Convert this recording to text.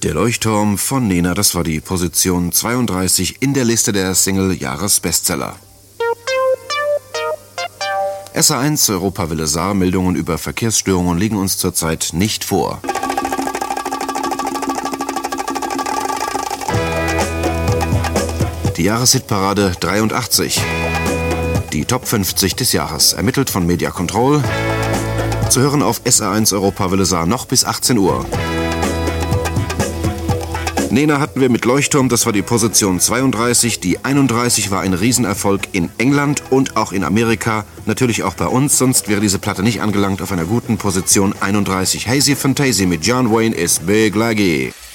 Der Leuchtturm von Nena, das war die Position 32 in der Liste der Single-Jahres-Bestseller. SA1 Europawelle Saar, Meldungen über Verkehrsstörungen liegen uns zurzeit nicht vor. Die Jahreshitparade 83. Die Top 50 des Jahres, ermittelt von Media Control. Zu hören auf SA1 Europawelle Saar noch bis 18 Uhr. Nena hatten wir mit Leuchtturm, das war die Position 32. Die 31 war ein Riesenerfolg in England und auch in Amerika. Natürlich auch bei uns, sonst wäre diese Platte nicht angelangt auf einer guten Position 31. Hazy Fantasy mit John Wayne ist Big Laggy.